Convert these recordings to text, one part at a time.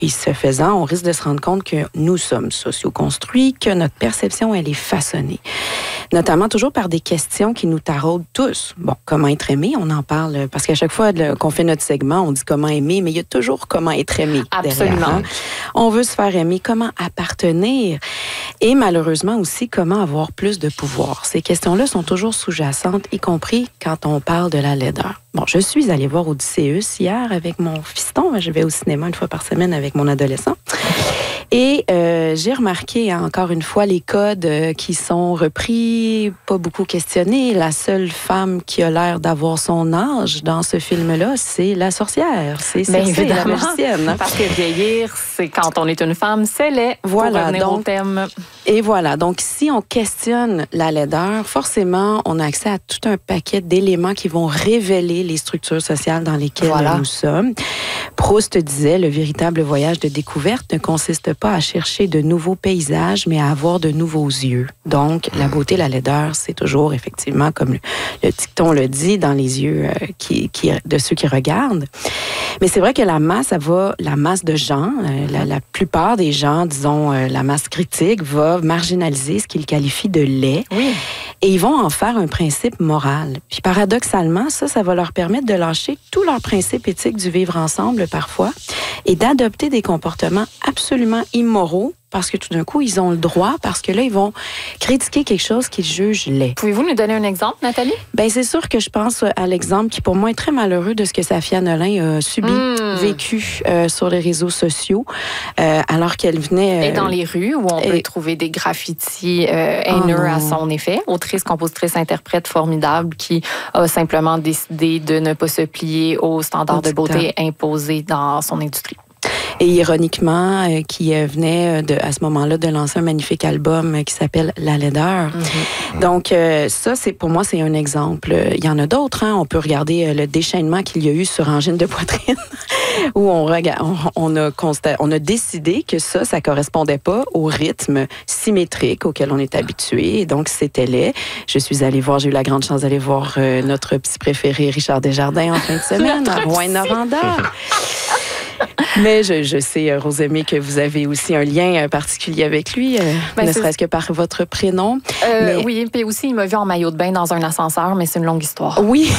Et ce faisant, on risque de se rendre compte que nous sommes socio-construits, que notre perception, elle est façonnée. Notamment toujours par des questions qui nous taraudent tous. Bon, comment être aimé, on en parle, parce qu'à chaque fois qu'on fait notre segment, on dit comment aimer, mais il y a toujours comment être aimé. Absolument. Derrière, hein? On veut se faire aimer, comment appartenir et malheureusement aussi comment avoir plus de pouvoir. Ces questions-là sont toujours sous-jacentes, y compris quand on parle de la laideur. Bon, je suis allée voir Odysseus hier avec mon fiston. Je vais au cinéma une fois par semaine avec mon adolescent. Et j'ai remarqué encore une fois les codes qui sont repris, pas beaucoup questionnés. La seule femme qui a l'air d'avoir son âge dans ce film-là, c'est la sorcière. C'est Circé, la magicienne. Parce que vieillir, c'est quand on est une femme, c'est laid. Voilà, donc, au thème. Et voilà, donc si on questionne la laideur, forcément, on a accès à tout un paquet d'éléments qui vont révéler les structures sociales dans lesquelles nous sommes. Proust disait, le véritable voyage de découverte ne consiste pas à chercher de nouveaux paysages, mais à avoir de nouveaux yeux. Donc, la beauté, la laideur, c'est toujours, effectivement, comme le dicton le dit, dans les yeux de ceux qui regardent. Mais c'est vrai que la masse de gens, la plupart des gens, disons, la masse critique, va marginaliser ce qu'ils qualifient de laid. Oui. Et ils vont en faire un principe moral. Puis paradoxalement, ça va leur permettre de lâcher tous leurs principes éthiques du vivre ensemble parfois et d'adopter des comportements absolument immoraux parce que tout d'un coup, ils ont le droit, parce que là, ils vont critiquer quelque chose qu'ils jugent laid. Pouvez-vous nous donner un exemple, Nathalie? Bien, c'est sûr que je pense à l'exemple qui, pour moi, est très malheureux de ce que Safia Nolin a subi, vécu sur les réseaux sociaux, alors qu'elle venait... Et dans les rues, où on peut trouver des graffitis haineux à son effet. Autrice, compositrice, interprète formidable qui a simplement décidé de ne pas se plier aux standards de beauté imposés dans son industrie. Et ironiquement, qui venait à ce moment-là de lancer un magnifique album qui s'appelle La laideur. Donc, ça, pour moi, c'est un exemple. Il y en a d'autres. Hein? On peut regarder le déchaînement qu'il y a eu sur Angine de poitrine, où on a décidé que ça correspondait pas au rythme symétrique auquel on est habitué. Et donc, c'était laid. J'ai eu la grande chance d'aller voir notre petit préféré, Richard Desjardins, en fin de semaine, à Rouyn-Noranda. Mais je sais, Rosemée, que vous avez aussi un lien particulier avec lui, ne serait-ce que par votre prénom. Oui, puis aussi, il m'a vu en maillot de bain dans un ascenseur, mais c'est une longue histoire. Oui.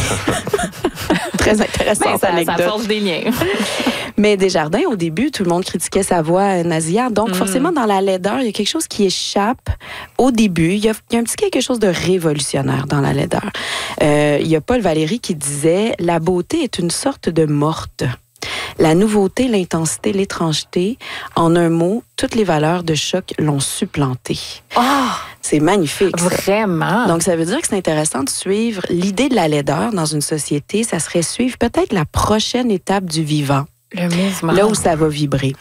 Très intéressante anecdote. Ça forge des liens. Mais Desjardins, au début, tout le monde critiquait sa voix nasillarde. Donc, forcément, dans la laideur, il y a quelque chose qui échappe au début. Il y a un petit quelque chose de révolutionnaire dans la laideur. Il y a Paul Valéry qui disait « La beauté est une sorte de morte. La nouveauté, l'intensité, l'étrangeté, en un mot, toutes les valeurs de choc l'ont supplanté. » C'est magnifique. Ça. Vraiment. Donc, ça veut dire que c'est intéressant de suivre l'idée de la laideur dans une société. Ça serait suivre peut-être la prochaine étape du vivant. Le mouvement. Là où ça va vibrer.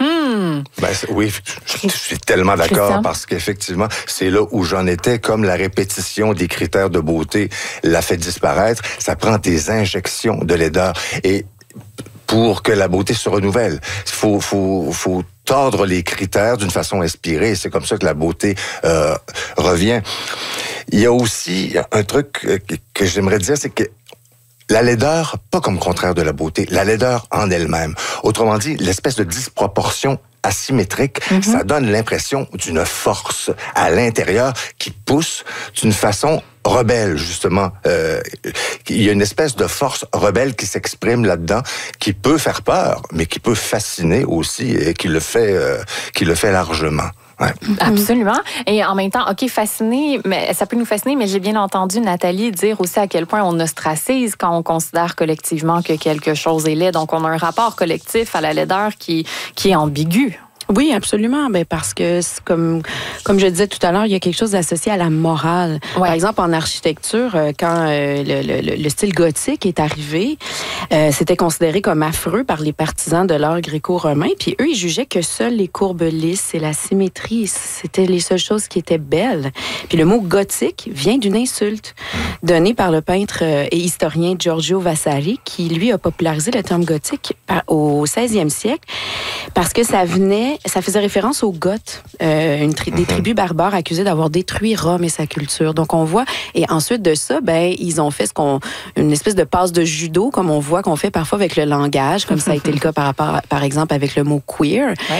Oui, je suis tellement d'accord parce qu'effectivement, c'est là où j'en étais. Comme la répétition des critères de beauté l'a fait disparaître, ça prend des injections de laideur. Et pour que la beauté se renouvelle, il faut tordre les critères d'une façon inspirée. C'est comme ça que la beauté revient. Il y a aussi un truc que j'aimerais dire, c'est que la laideur, pas comme contraire de la beauté, la laideur en elle-même. Autrement dit, l'espèce de disproportion asymétrique, ça donne l'impression d'une force à l'intérieur qui pousse d'une façon rebelle, justement. Il y a une espèce de force rebelle qui s'exprime là-dedans, qui peut faire peur, mais qui peut fasciner aussi, et qui le fait largement. Ouais. Absolument. Et en même temps, OK, fasciné, mais ça peut nous fasciner, mais j'ai bien entendu Nathalie dire aussi à quel point on ostracise quand on considère collectivement que quelque chose est laid. Donc, on a un rapport collectif à la laideur qui est ambigu. Oui, absolument. Ben parce que, comme je disais tout à l'heure, il y a quelque chose associé à la morale. Ouais. Par exemple, en architecture, quand le style gothique est arrivé, c'était considéré comme affreux par les partisans de l'art gréco-romain. Puis eux, ils jugeaient que seules les courbes lisses et la symétrie, c'était les seules choses qui étaient belles. Puis le mot gothique vient d'une insulte donnée par le peintre et historien Giorgio Vasari, qui, lui, a popularisé le terme gothique au 16e siècle parce que ça venait ça faisait référence aux Goths, des tribus barbares accusées d'avoir détruit Rome et sa culture. Donc, on voit, et ensuite de ça, ils ont fait une espèce de passe de judo, comme on voit qu'on fait parfois avec le langage, comme ça a été le cas par exemple avec le mot queer.